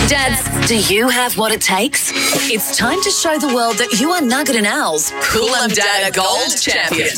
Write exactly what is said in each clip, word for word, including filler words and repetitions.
Dads, do you have what it takes? It's time to show the world that you are Nugget and Owl's Coolum Data Gold champion.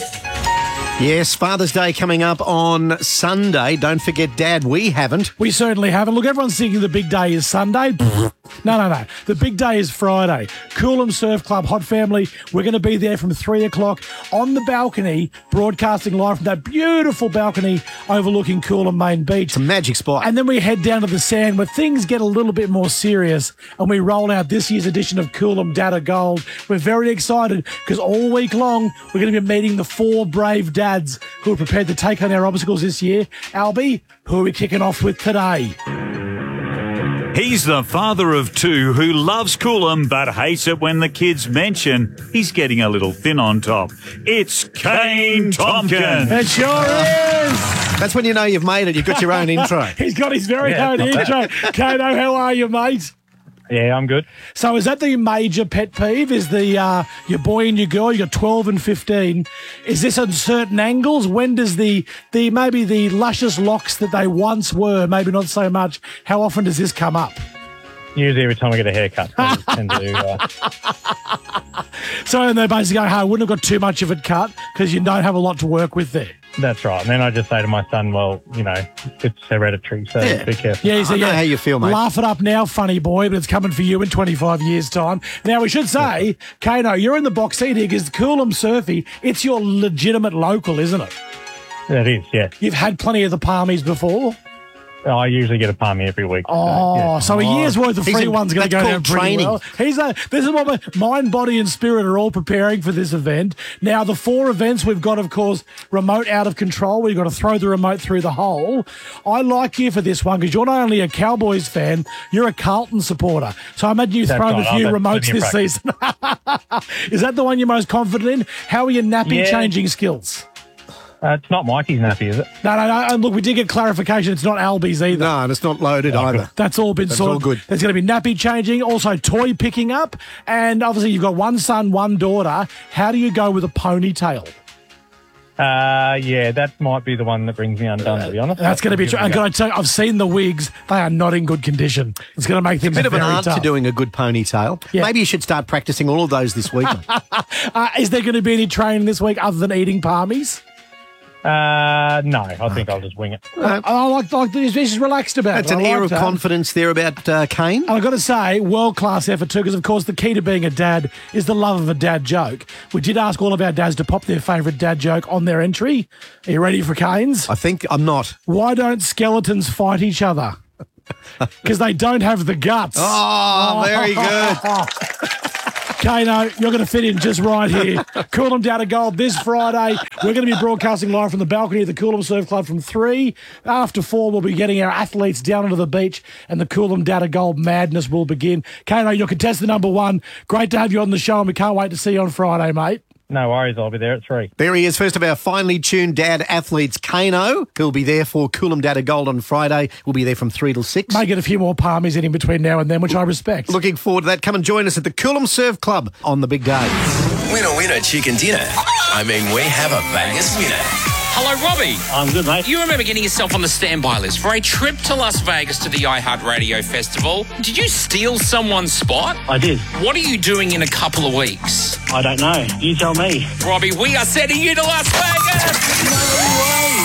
Yes, Father's Day coming up on Sunday. Don't forget, Dad, we haven't. We certainly haven't. Look, everyone's thinking the big day is Sunday. No, no, no. The big day is Friday. Coolum Surf Club, Hot Family. We're going to be there from three o'clock on the balcony, broadcasting live from that beautiful balcony overlooking Coolum Main Beach. It's a magic spot. And then we head down to the sand where things get a little bit more serious and we roll out this year's edition of Coolum Data Gold. We're very excited because all week long we're going to be meeting the four brave dads who are prepared to take on our obstacles this year. Albie, who are we kicking off with today? He's the father of two who loves Coolum but hates it when the kids mention he's getting a little thin on top. It's Kane Tompkins. It sure is. That's when you know you've made it. You've got your own intro. He's got his very Yeah, own not intro. Kano, how are you, mate? Yeah, I'm good. So is that the major pet peeve? Is the uh, your boy and your girl, you got twelve and fifteen, is this on certain angles? When does the, the maybe the luscious locks that they once were, maybe not so much, how often does this come up? Usually every time I get a haircut, I tend to... Uh... So and they basically go, hey, I wouldn't have got too much of it cut because you don't have a lot to work with there. That's right. And then I just say to my son, well, you know, it's hereditary, so Yeah. be careful. Yeah, so I know yeah, how you feel, mate. Laugh it up now, funny boy, but it's coming for you in twenty-five years' time. Now, we should say, Kano, you're in the box seat here because Coolum Surfy, it's your legitimate local, isn't it? That is, yeah. You've had plenty of the palmies before. I usually get a palmy every week. So, Oh, yeah. so a year's worth of He's free in- one's going to that's go down called pretty training. well. He's a, this is what my mind, body and spirit are all preparing for this event. Now, the four events we've got, of course, remote out of control. We've got to throw the remote through the hole. I like you for this one because you're not only a Cowboys fan, you're a Carlton supporter. So I imagine you've That's thrown right. a few I've had remotes plenty of this season. Is that the one you're most confident in? How are your nappy Yeah. changing skills? Uh, it's not Mikey's nappy, is it? No, no, no. And look, we did get clarification. It's not Albie's either. No, and it's not loaded Oh, either. good. That's all been That's sorted. all good. There's going to be nappy changing, also toy picking up, and obviously you've got one son, one daughter. How do you go with a ponytail? Uh, yeah, that might be the one that brings me undone, to be honest. That's going to be Give true. it a And go. can I tell you, I've seen the wigs. They are not in good condition. It's going to make things Bit of an very art tough. to doing a good ponytail. Yeah. Maybe you should start practicing all of those this week. Uh, is there going to be any training this week other than eating palmies? Uh, no, I think I'll just wing it. I, I like, like this. This is relaxed about That's it. an I like air of that. confidence there about uh, Kane. And I've got to say, world-class effort too, because, of course, the key to being a dad is the love of a dad joke. We did ask all of our dads to pop their favourite dad joke on their entry. Are you ready for Kane's? I think I'm not. Why don't skeletons fight each other? Because they don't have the guts. Oh, very good. Kano, you're going to fit in just right here. Coolum Data Gold this Friday. We're going to be broadcasting live from the balcony of the Coolum Surf Club from three. After four, we'll be getting our athletes down onto the beach and the Coolum Data Gold madness will begin. Kano, you're contestant number one. Great to have you on the show and we can't wait to see you on Friday, mate. No worries, I'll be there at three. There he is, first of our finely tuned dad athletes, Kano, who'll be there for Coolum Data Gold on Friday. We'll be there from three till six. May get a few more palmies in, in between now and then, which I respect. Looking forward to that. Come and join us at the Coolum Surf Club on the big day. Winner, winner, chicken dinner. I mean, we have a Vegas winner. Hello, Robbie. I'm good, mate. You remember getting yourself on the standby list for a trip to Las Vegas to the iHeartRadio Festival. Did you steal someone's spot? I did. What are you doing in a couple of weeks? I don't know. You tell me. Robbie, we are sending you to Las Vegas! No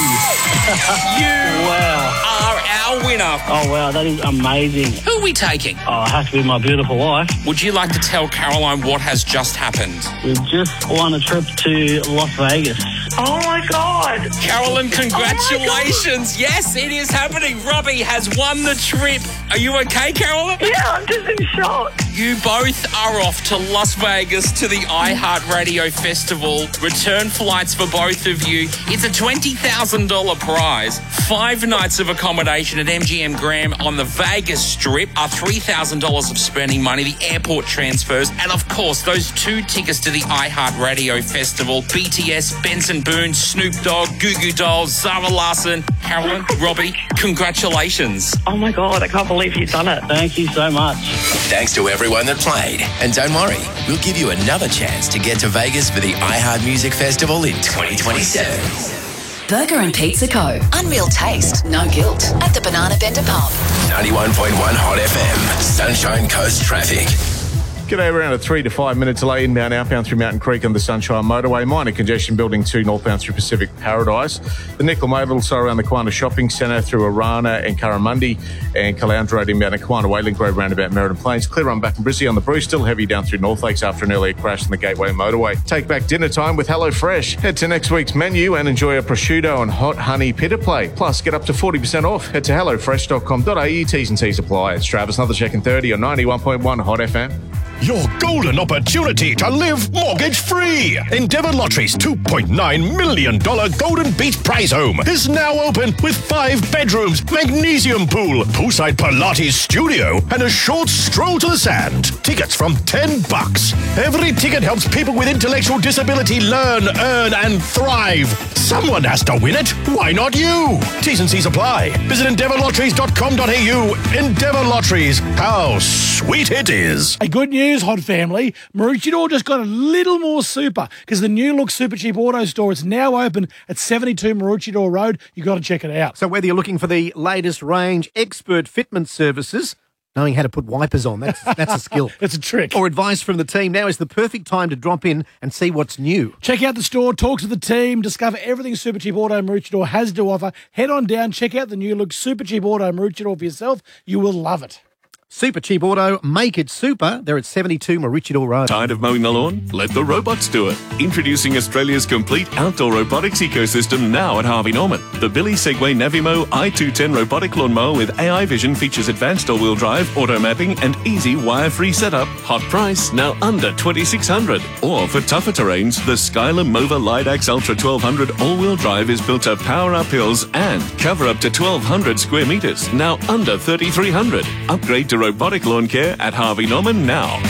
way! You Wow. are our winner. Oh, wow. That is amazing. Who are we taking? Oh, it has to be my beautiful wife. Would you like to tell Caroline what has just happened? We just won a trip to Las Vegas. Oh my God. Carolyn, congratulations. Yes, it is happening. Robbie has won the trip. Are you okay, Carolyn? Yeah, I'm just in shock. You both are off to Las Vegas to the iHeartRadio Festival. Return flights for both of you. It's a twenty thousand dollars prize. Five nights of accommodation at M G M Graham on the Vegas Strip are three thousand dollars of spending money, the airport transfers, and of course, those two tickets to the iHeartRadio Festival. B T S, Benson Boone, Snoop Dogg, Goo Goo Dolls, Zara Larson, Carolyn, Robbie, congratulations. Oh my God, I can't believe you've done it. Thank you so much. Thanks to everyone that played. And don't worry, we'll give you another chance to get to Vegas for the iHeart Music Festival in twenty twenty-seven. Burger and Pizza Co. Unreal taste, no guilt. At the Banana Bender Pub. ninety-one point one Hot F M. Sunshine Coast traffic. G'day, around a three to five minute delay inbound, outbound through Mountain Creek on the Sunshine Motorway. Minor congestion building two northbound through Pacific Paradise. The Nickel Mobile also around the Kiwana Shopping Centre through Arana and Curramundi, and Caloundra Road inbound and Kiwana Wayland Road roundabout Meriden Plains. Clear run back in Brizzy on the Bruce, still heavy down through North Lakes after an earlier crash in the Gateway Motorway. Take back dinner time with HelloFresh. Head to next week's menu and enjoy a prosciutto and hot honey pita plate. Plus, get up to forty percent off. Head to hello fresh dot com dot a u. T's and T's apply. It's Travis, another check in thirty on ninety-one point one Hot F M. Your golden opportunity to live mortgage-free. Endeavour Lottery's two point nine million dollars Golden Beach Prize Home is now open with five bedrooms, magnesium pool, poolside Pilates studio, and a short stroll to the sand. Tickets from ten bucks. Every ticket helps people with intellectual disability learn, earn, and thrive. Someone has to win it. Why not you? T's and C's apply. Visit endeavour lotteries dot com dot a u. Endeavour Lotteries. How sweet it is. Hey, good news, Hot family. Maroochydore just got a little more super because the new look Super Cheap Auto Store is now open at seventy-two Maroochydore Road. You've got to check it out. So whether you're looking for the latest range, expert fitment services, knowing how to put wipers on, that's that's a skill. It's a trick. Or advice from the team, now is the perfect time to drop in and see what's new. Check out the store, talk to the team, discover everything Super Cheap Auto Maroochydore has to offer. Head on down, check out the new look Super Cheap Auto Maroochydore for yourself. You will love it. Super Cheap Auto, make it super. They're at seventy-two Maroochydore Road. Tired of mowing the lawn? Let the robots do it. Introducing Australia's complete outdoor robotics ecosystem now at Harvey Norman. The Billy Segway Navimo I two ten robotic lawnmower with A I vision features advanced all-wheel drive, auto mapping, and easy wire-free setup. Hot price, now under twenty-six hundred dollars. Or for tougher terrains, the Skyler Mova Lidax Ultra twelve hundred all-wheel drive is built to power up hills and cover up to twelve hundred square metres, now under thirty-three hundred dollars. Upgrade to robotic lawn care at Harvey Norman now.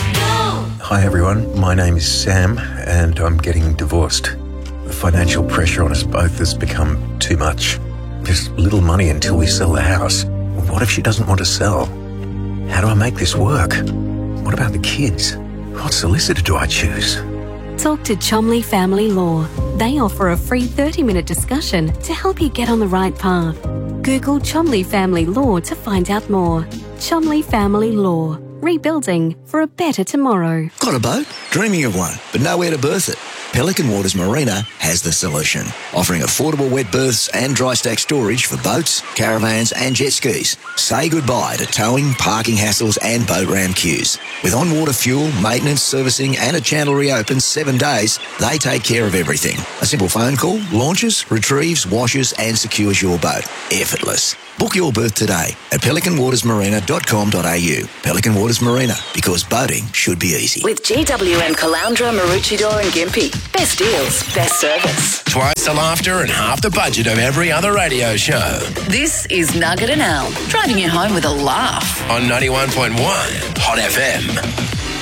Hi everyone, my name is Sam and I'm getting divorced. The financial pressure on us both has become too much. There's little money until we sell the house. What if she doesn't want to sell? How do I make this work? What about the kids? What solicitor do I choose? Talk to Chomley Family Law. They offer a free thirty minute discussion to help you get on the right path. Google Chomley Family Law to find out more. Chomley Family Law. Rebuilding for a better tomorrow. Got a boat? Dreaming of one, but nowhere to berth it? Pelican Waters Marina has the solution, offering affordable wet berths and dry stack storage for boats, caravans and jet skis. Say goodbye to towing, parking hassles and boat ramp queues. With on-water fuel, maintenance, servicing and a channel reopen seven days, they take care of everything. A simple phone call, launches, retrieves, washes and secures your boat. Effortless. Book your berth today at pelican waters marina dot com dot a u. Pelican Waters Marina, because boating should be easy. With G W M Caloundra, Maroochydore and Gympie. Best deals, best service. Twice the laughter and half the budget of every other radio show. This is Nugget and Al, driving you home with a laugh. On ninety-one point one Hot F M.